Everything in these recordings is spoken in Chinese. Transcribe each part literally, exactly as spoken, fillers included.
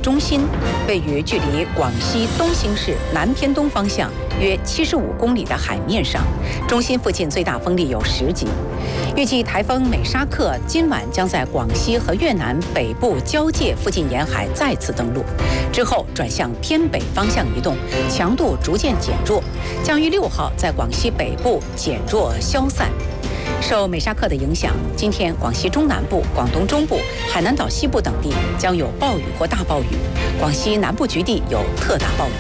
中心，位于距离广西东兴市南偏东方向约七十五公里的海面上。中心附近最大风力有十级。预计台风美沙克今晚将在广西和越南北部交界附近沿海再次登陆，之后转向偏北方向移动，强度逐渐减弱，将于六号在广西北部减弱消散。受美沙克的影响，今天广西中南部、广东中部、海南岛西部等地将有暴雨或大暴雨，广西南部局地有特大暴雨。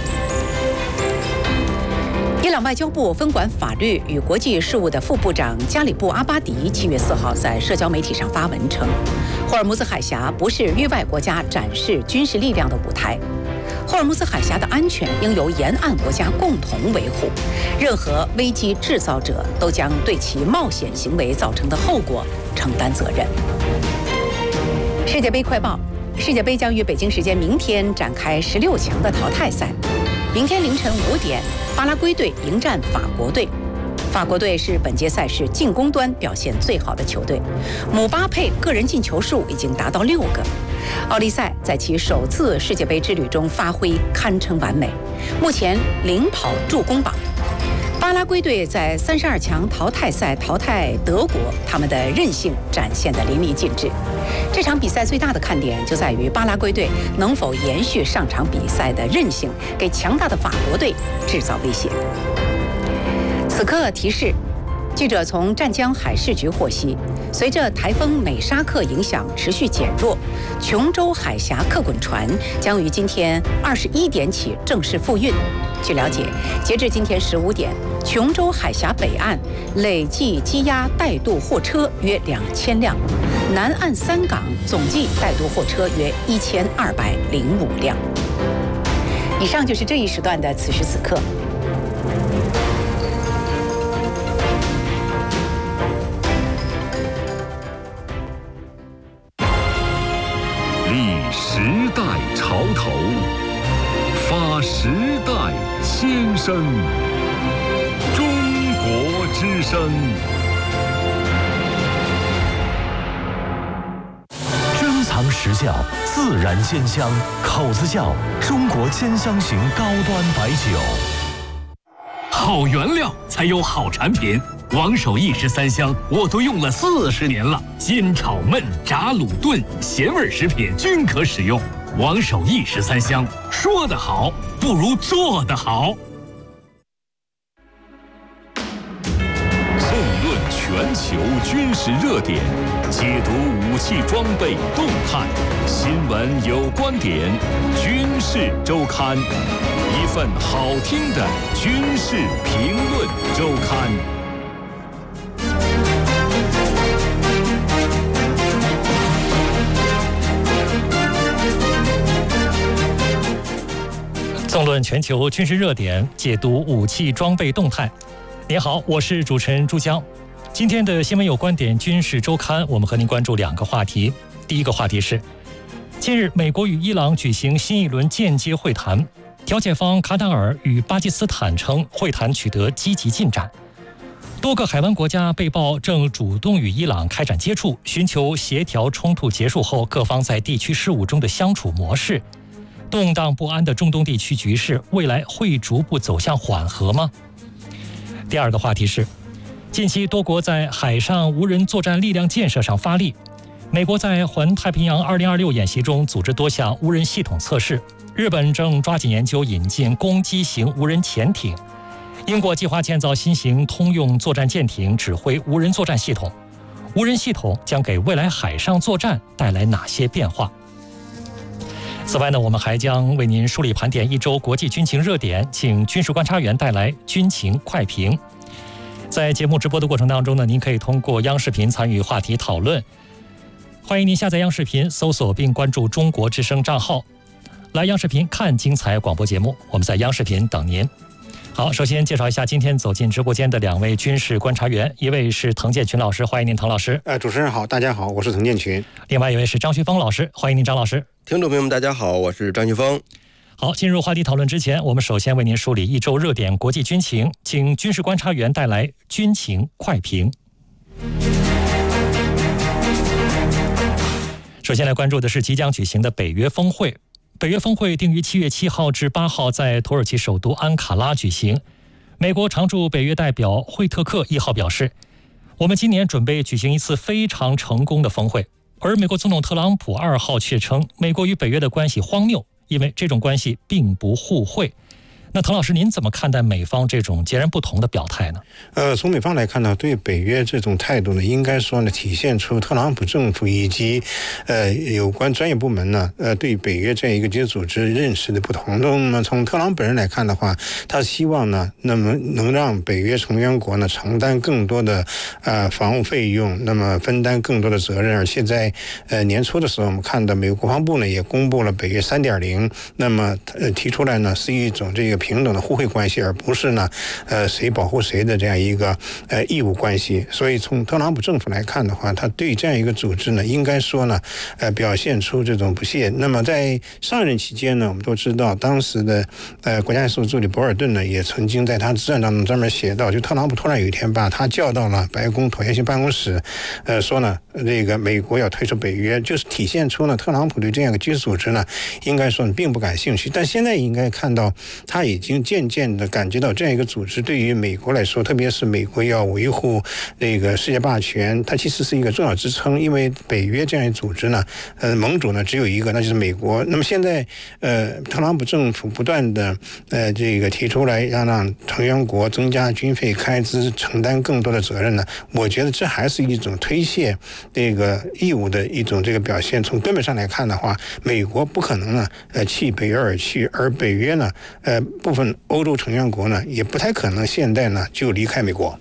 伊朗外交部分管法律与国际事务的副部长加里布阿巴迪七月四号在社交媒体上发文称，霍尔木兹海峡不是域外国家展示军事力量的舞台，霍尔木兹海峡的安全应由沿岸国家共同维护，任何危机制造者都将对其冒险行为造成的后果承担责任。世界杯快报：世界杯将于北京时间明天展开十六强的淘汰赛。明天凌晨五点，巴拉圭队迎战法国队。法国队是本届赛事进攻端表现最好的球队，姆巴佩个人进球数已经达到六个。奥利赛在其首次世界杯之旅中发挥堪称完美，目前领跑助攻榜。巴拉圭队在三十二强淘汰赛淘汰德国，他们的韧性展现得淋漓尽致。这场比赛最大的看点就在于巴拉圭队能否延续上场比赛的韧性，给强大的法国队制造威胁。此刻提示，记者从湛江海事局获悉，随着台风美沙克影响持续减弱，琼州海峡客滚船将于今天二十一点起正式复运。据了解，截至今天十五点，琼州海峡北岸累计积压带渡货车约两千辆，南岸三港总计带渡货车约一千二百零五辆。以上就是这一时段的此时此刻。 立时代潮头，发时代先声。中国之声。 珍藏实窖，自然鲜香，口子窖中国兼香型高端白酒。 好原料才有好产品。王守义十三香我都用了四十年了，煎炒焖炸卤炖咸味食品均可使用。王守义十三香，说得好不如做得好。 纵论全球军事热点，解读武器装备动态，新闻有观点，军事周刊，一份好听的军事评论周刊。 纵论全球军事热点，解读武器装备动态。您好，我是主持人朱江。今天的新闻有观点军事周刊，我们和您关注两个话题。第一个话题是，近日美国与伊朗举行新一轮间接会谈，调解方卡塔尔与巴基斯坦称会谈取得积极进展。多个海湾国家被曝正主动与伊朗开展接触，寻求协调冲突结束后各方在地区事务中的相处模式。动荡不安的中东地区局势，未来会逐步走向缓和吗？第二个话题是，近期多国在海上无人作战力量建设上发力。美国在环太平洋二零二六演习中组织多项无人系统测试，日本正抓紧研究引进攻击型无人潜艇，英国计划建造新型通用作战舰艇指挥无人作战系统。无人系统将给未来海上作战带来哪些变化？此外呢，我们还将为您梳理盘点一周国际军情热点，请军事观察员带来军情快评。在节目直播的过程当中呢，您可以通过央视频参与话题讨论。欢迎您下载央视频，搜索并关注中国之声账号，来央视频看精彩广播节目。我们在央视频等您。好，首先介绍一下今天走进直播间的两位军事观察员，一位是滕建群老师，欢迎您滕老师。 呃，主持人好，大家好，我是滕建群。 另外一位是张旭峰老师，欢迎您张老师。 听众朋友们大家好，我是张旭峰。 好，进入话题讨论之前，我们首先为您梳理一周热点国际军情，请军事观察员带来军情快评。首先来关注的是即将举行的北约峰会。 北约峰会定于七月七号至八号在土耳其首都安卡拉举行。美国常驻北约代表惠特克一号表示，我们今年准备举行一次非常成功的峰会。而美国总统特朗普二号却称，美国与北约的关系荒谬，因为这种关系并不互惠。那滕老师，您怎么看待美方这种截然不同的表态呢？ 呃，从美方来看呢，对北约这种态度呢，应该说呢，体现出特朗普政府以及呃有关专业部门呢，呃对北约这样一个军事组织认识的不同。那么从特朗普本人来看的话，他希望呢，那么能让北约成员国呢承担更多的呃防务费用，那么分担更多的责任。而且在呃年初的时候，我们看到美国国防部呢也公布了北约 三点零， 那么呃提出来呢是一种这个平等的互惠关系，而不是呢，呃，谁保护谁的这样一个呃义务关系。所以从特朗普政府来看的话，他对这样一个组织呢，应该说呢，呃，表现出这种不屑。那么在上任期间呢，我们都知道，当时的呃国家安全助理博尔顿呢，也曾经在他自传当中专门写到，就特朗普突然有一天把他叫到了白宫椭圆形办公室，呃，说呢，这个美国要退出北约，就是体现出呢，特朗普对这样一个军事组织呢，应该说并不感兴趣。但现在应该看到，他已经渐渐的感觉到这样一个组织对于美国来说，特别是美国要维护那个世界霸权，它其实是一个重要支撑。因为北约这样一个组织呢，呃，盟主呢只有一个，那就是美国。那么现在，呃，特朗普政府不断的呃这个提出来要让成员国增加军费开支，承担更多的责任呢，我觉得这还是一种推卸这个义务的一种这个表现。从根本上来看的话，美国不可能呢呃弃北约而去，而北约呢呃部分欧洲成员国呢也不太可能现在呢就离开美国。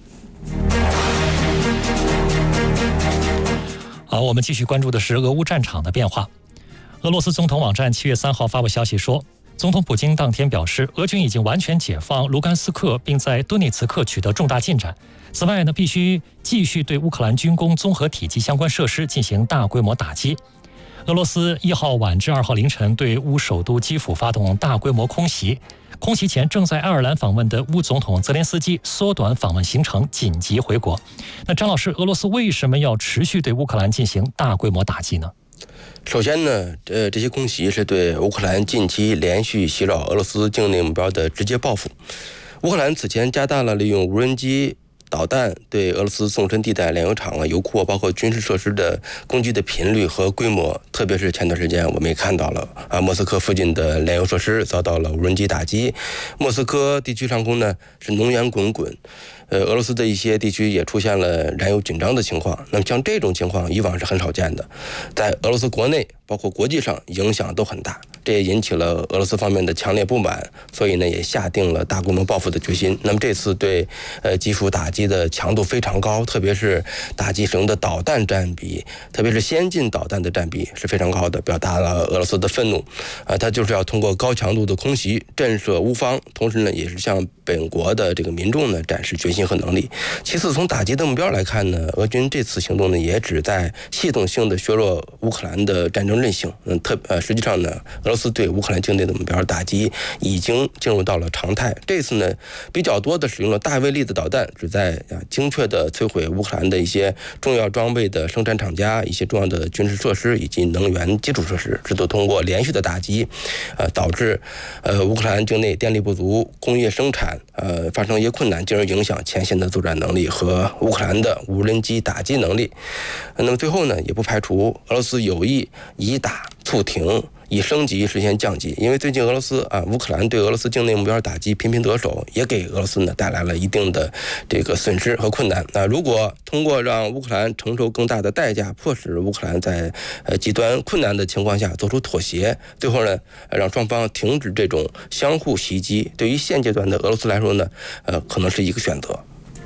好，我们继续关注的是俄乌战场的变化。俄罗斯总统网站七月三号发布消息说，总统普京当天表示，俄军已经完全解放卢甘斯克，并在顿涅茨克取得重大进展。此外呢，必须继续对乌克兰军工综合体及相关设施进行大规模打击。俄罗斯一号晚至二号凌晨对乌首都基辅发动大规模空袭。空袭前正在爱尔兰访问的乌总统泽连斯基缩短访问行程，紧急回国。那张老师，俄罗斯为什么要持续对乌克兰进行大规模打击呢？ 首先呢，呃，这些空袭是对乌克兰近期连续袭扰俄罗斯境内目标的直接报复。乌克兰此前加大了利用无人机、导弹对俄罗斯纵深地带炼油厂啊、油库啊，包括军事设施的攻击的频率和规模。特别是前段时间我们也看到了啊，莫斯科附近的炼油设施遭到了无人机打击，莫斯科地区上空呢是浓烟滚滚。呃，俄罗斯的一些地区也出现了燃油紧张的情况。那么像这种情况以往是很少见的，在俄罗斯国内包括国际上影响都很大，这也引起了俄罗斯方面的强烈不满，所以呢也下定了大规模报复的决心。那么这次对呃基辅打击的强度非常高，特别是打击使用的导弹占比，特别是先进导弹的占比是非常高的，表达了俄罗斯的愤怒。啊、呃，他就是要通过高强度的空袭震慑乌方，同时呢也是向本国的这个民众呢展示决心和能力。其次，从打击的目标来看呢，俄军这次行动呢也旨在系统性的削弱乌克兰的战争韧性。嗯，特呃，实际上呢，俄罗斯对乌克兰境内的目标打击已经进入到了常态。这次呢，比较多的使用了大威力的导弹，旨在啊精确的摧毁乌克兰的一些重要装备的生产厂家、一些重要的军事设施以及能源基础设施。这都通过连续的打击，呃，导致呃乌克兰境内电力不足、工业生产呃发生一些困难，进而影响前线的作战能力和乌克兰的无人机打击能力。那么最后呢，也不排除俄罗斯有意以打促停，以升级实现降级。因为最近俄罗斯啊，乌克兰对俄罗斯境内目标打击频频得手，也给俄罗斯呢带来了一定的这个损失和困难。那如果通过让乌克兰承受更大的代价，迫使乌克兰在呃极端困难的情况下做出妥协，最后呢让双方停止这种相互袭击，对于现阶段的俄罗斯来说呢，呃可能是一个选择。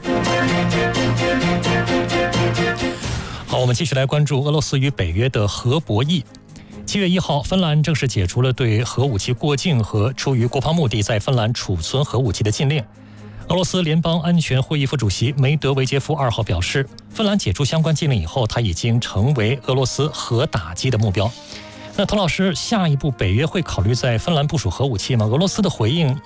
好，我们继续来关注俄罗斯与北约的核博弈。七月一号，芬兰正式解除了对核武器过境和出于国防目的在芬兰储存核武器的禁令。俄罗斯联邦安全会议副主席梅德韦杰夫二号表示，芬兰解除相关禁令以后，他已经成为俄罗斯核打击的目标。那滕老师，下一步北约会考虑在芬兰部署核武器吗？俄罗斯的回应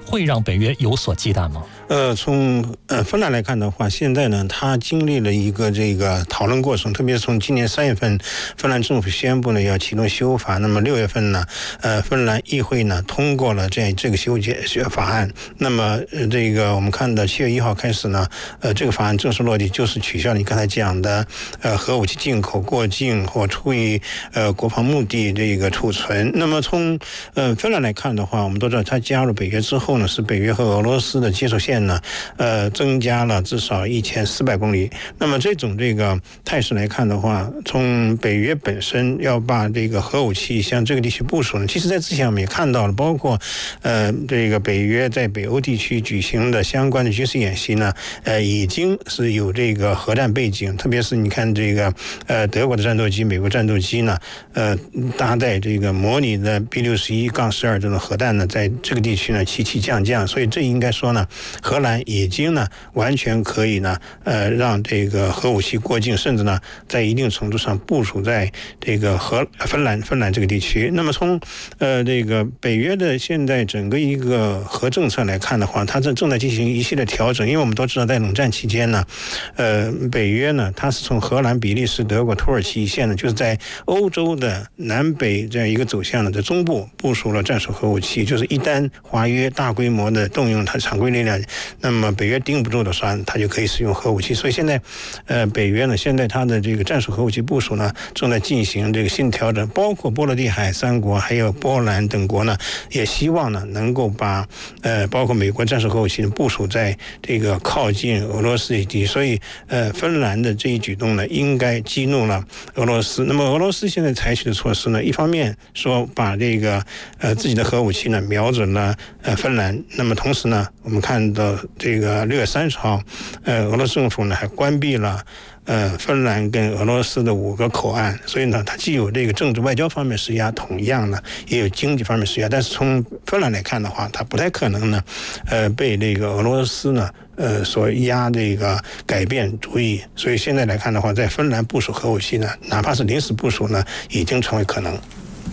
会让北约有所忌惮吗？ 呃，从呃芬兰来看的话，现在呢，它经历了一个这个讨论过程，特别是从今年三月份，芬兰政府宣布呢要启动修法，那么六月份呢，呃，芬兰议会呢通过了这这个修结法案，那么呃这个我们看到七月一号开始呢，呃，这个法案正式落地，就是取消你刚才讲的呃核武器进口、过境或出于呃国防目的这个储存。那么从呃芬兰来看的话，我们都知道它加入北约之后呢，是北约和俄罗斯的接触线呢，呃，增加了至少一千四百公里。那么这种这个态势来看的话，从北约本身要把这个核武器向这个地区部署呢，其实在之前我们也看到了，包括呃这个北约在北欧地区举行的相关的军事演习呢，呃，已经是有这个核战背景，特别是你看这个呃德国的战斗机、美国战斗机呢，呃，搭载这个模拟的 B 六十一杠十二这种核弹呢，在这个地区呢起起降降，所以这应该说呢，荷兰已经呢完全可以呢呃让这个核武器过境，甚至呢在一定程度上部署在这个荷芬兰芬兰这个地区。那么从呃这个北约的现在整个一个核政策来看的话，它正正在进行一系列调整，因为我们都知道在冷战期间呢，呃北约呢它是从荷兰、比利时、德国、土耳其一线呢，就是在欧洲的南北这样一个走向呢，在中部部署了战术核武器，就是一旦华约大规模的动用它常规力量，那么北约盯不住的话，它就可以使用核武器。所以现在，呃，北约呢，现在它的这个战术核武器部署呢，正在进行这个新调整，包括波罗的海三国还有波兰等国呢，也希望呢能够把呃，包括美国战术核武器部署在这个靠近俄罗斯以及，所以呃，芬兰的这一举动呢，应该激怒了俄罗斯。那么俄罗斯现在采取的措施呢，一方面说把这个呃自己的核武器呢瞄准了呃芬兰，那么同时呢，我们看到这个六月三十号，呃，俄罗斯政府呢还关闭了呃芬兰跟俄罗斯的五个口岸，所以呢，它既有这个政治外交方面施压，同样呢也有经济方面施压。但是从芬兰来看的话，它不太可能呢，呃，被这个俄罗斯呢。呃，所压这个改变主意，所以现在来看的话，在芬兰部署核武器呢，哪怕是临时部署呢，已经成为可能。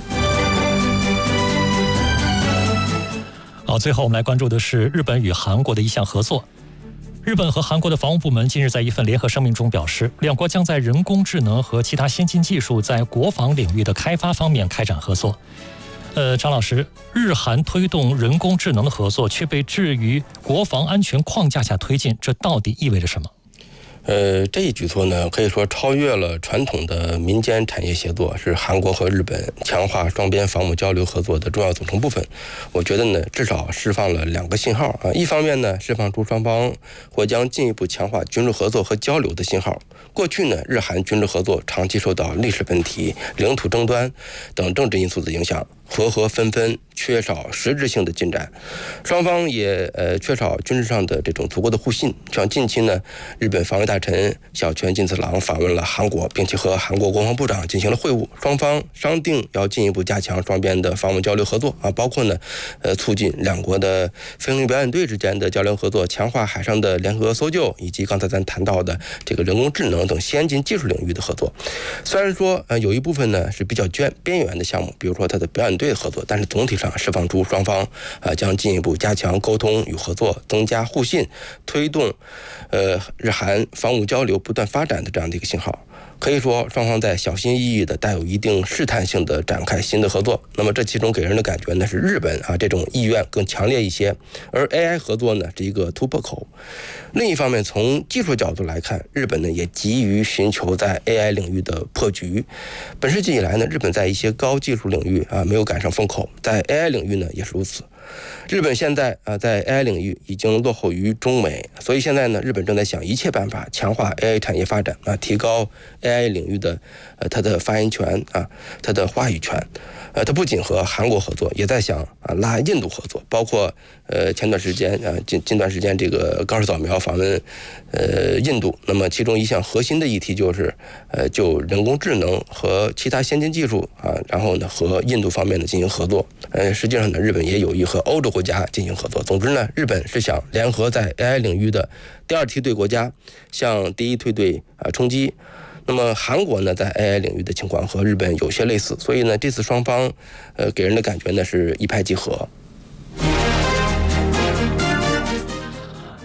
好，最后我们来关注的是日本与韩国的一项合作。日本和韩国的防务部门近日在一份联合声明中表示，两国将在人工智能和其他先进技术在国防领域的开发方面开展合作。呃，张老师，日韩推动人工智能的合作却被置于国防安全框架下推进，这到底意味着什么？ 呃，这一举措呢，可以说超越了传统的民间产业协作，是韩国和日本强化双边防务交流合作的重要组成部分。我觉得呢，至少释放了两个信号啊。一方面呢，释放出双方或将进一步强化军事合作和交流的信号。过去呢，日韩军事合作长期受到历史问题、领土争端等政治因素的影响，和合纷纷，缺少实质性的进展，双方也呃缺少军事上的这种足够的互信。像近期呢，日本防卫大臣小泉进次郎访问了韩国，并且和韩国国防部长进行了会晤，双方商定要进一步加强双边的防务交流合作啊，包括呢，呃促进两国的飞行表演队之间的交流合作，强化海上的联合搜救，以及刚才咱谈到的这个人工智能等先进技术领域的合作。虽然说呃有一部分呢是比较边边缘的项目，比如说它的表演队合作，但是总体上释放出双方啊将进一步加强沟通与合作，增加互信，推动呃日韩防务交流不断发展的这样的一个信号。可以说，双方在小心翼翼的、带有一定试探性的展开新的合作。那么，这其中给人的感觉呢是日本啊这种意愿更强烈一些，而 A I 合作呢是一个突破口。另一方面，从技术角度来看，日本呢也急于寻求在 A I 领域的破局。本世纪以来呢，日本在一些高技术领域啊没有赶上风口，在 A I 领域呢也是如此。日本现在啊在 A I 领域已经落后于中美，所以现在呢，日本正在想一切办法强化 A I 产业发展啊，提高 A I 领域的呃它的发言权啊，它的话语权。呃，它不仅和韩国合作，也在想啊拉印度合作，包括呃前段时间啊近近段时间这个高市早苗访问呃印度，那么其中一项核心的议题就是呃就人工智能和其他先进技术啊，然后呢和印度方面呢进行合作。呃，实际上呢，日本也有意和欧洲国家进行合作。总之呢，日本是想联合在 A I 领域的第二梯队国家向第一梯队啊冲击。那么韩国呢，在 A I 领域的情况和日本有些类似，所以呢，这次双方，呃，给人的感觉呢是一拍即合。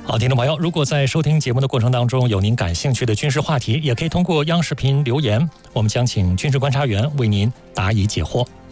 好，听众朋友，如果在收听节目的过程当中有您感兴趣的军事话题，也可以通过央视频留言，我们将请军事观察员为您答疑解惑。